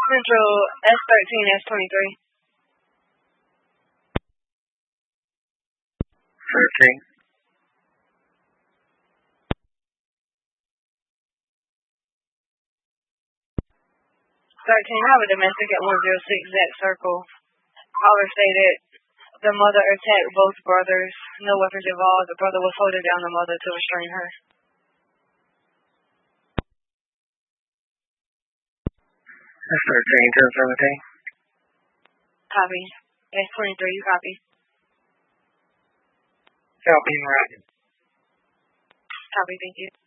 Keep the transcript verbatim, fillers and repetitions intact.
Central S thirteen, S twenty-three. thirteen. thirteen, I have a domestic at one oh six Zack Circle. Caller stated the mother attacked both brothers. No weapons involved. The brother was holding down the mother to restrain her. S thirteen, ten seventeen. Copy. S twenty-three, you copy. Copy, right. Copy, thank you.